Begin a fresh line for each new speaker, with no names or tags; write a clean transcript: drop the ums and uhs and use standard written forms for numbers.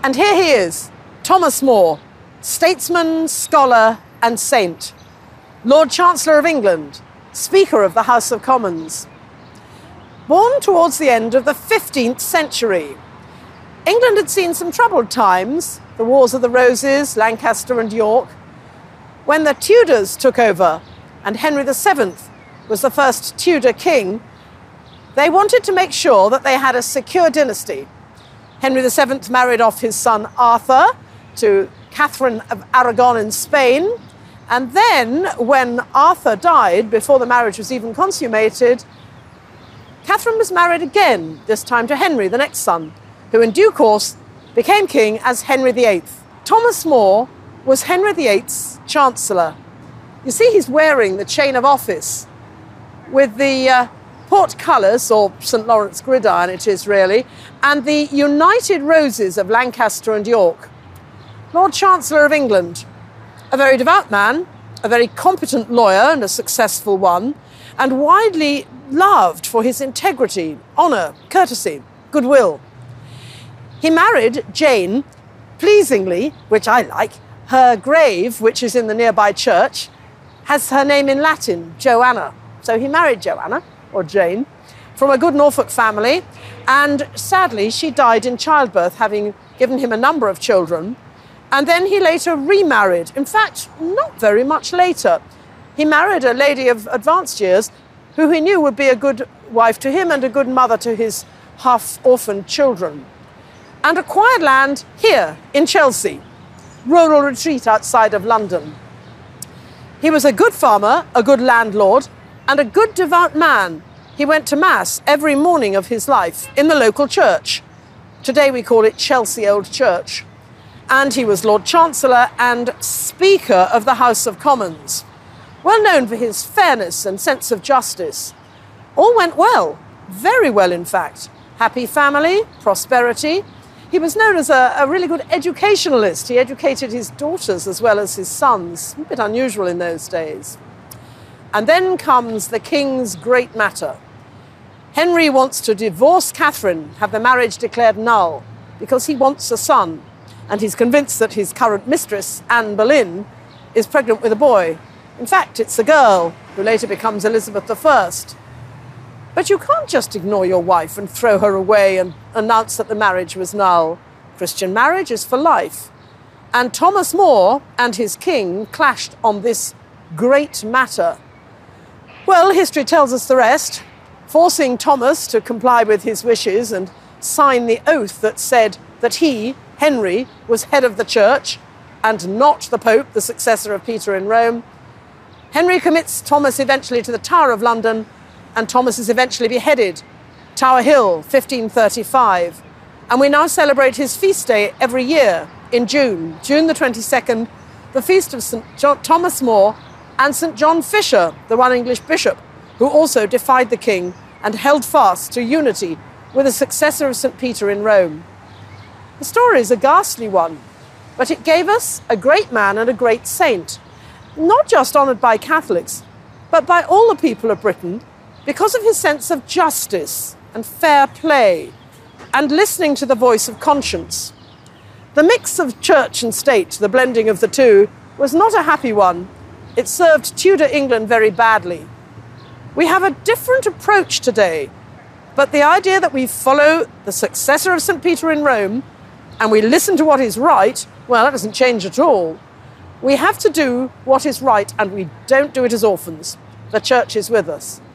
And here he is, Thomas More, statesman, scholar and saint, Lord Chancellor of England, Speaker of the House of Commons. Born towards the end of the 15th century, England had seen some troubled times, the Wars of the Roses, Lancaster and York. When the Tudors took over and Henry VII was the first Tudor king, they wanted to make sure that they had a secure dynasty. Henry VII married off his son Arthur to Catherine of Aragon in Spain. And then when Arthur died, before the marriage was even consummated, Catherine was married again, this time to Henry, the next son, who in due course became king as Henry VIII. Thomas More was Henry VIII's Chancellor. You see, he's wearing the chain of office with the portcullis, or St. Lawrence gridiron it is really, and the United Roses of Lancaster and York. Lord Chancellor of England, a very devout man, a very competent lawyer and a successful one, and widely loved for his integrity, honour, courtesy, goodwill. He married Jane, pleasingly, which I like. Her grave, which is in the nearby church, has her name in Latin, Joanna. So he married Joanna, or Jane, from a good Norfolk family, and sadly she died in childbirth, having given him a number of children. And then he later remarried. In fact, not very much later. He married a lady of advanced years who he knew would be a good wife to him and a good mother to his half-orphaned children, and acquired land here in Chelsea, rural retreat outside of London. He was a good farmer, a good landlord, and a good devout man. He went to Mass every morning of his life in the local church. Today we call it Chelsea Old Church. And he was Lord Chancellor and Speaker of the House of Commons, well known for his fairness and sense of justice. All went well, very well in fact. Happy family, prosperity. He was known as a really good educationalist. He educated his daughters as well as his sons, a bit unusual in those days. And then comes the king's great matter. Henry wants to divorce Catherine, have the marriage declared null, because he wants a son. And he's convinced that his current mistress, Anne Boleyn, is pregnant with a boy. In fact, it's a girl who later becomes Elizabeth I. But you can't just ignore your wife and throw her away and announce that the marriage was null. Christian marriage is for life. And Thomas More and his king clashed on this great matter. Well, history tells us the rest, forcing Thomas to comply with his wishes and sign the oath that said that he, Henry, was head of the church and not the Pope, the successor of Peter in Rome. Henry commits Thomas eventually to the Tower of London, and Thomas is eventually beheaded. Tower Hill, 1535. And we now celebrate his feast day every year in June the 22nd, the feast of St. Thomas More and St. John Fisher, the one English bishop, who also defied the king and held fast to unity with the successor of St. Peter in Rome. The story is a ghastly one, but it gave us a great man and a great saint, not just honoured by Catholics, but by all the people of Britain, because of his sense of justice and fair play and listening to the voice of conscience. The mix of church and state, the blending of the two, was not a happy one. It served Tudor England very badly. We have a different approach today, but the idea that we follow the successor of St. Peter in Rome and we listen to what is right, well, that doesn't change at all. We have to do what is right, and we don't do it as orphans. The church is with us.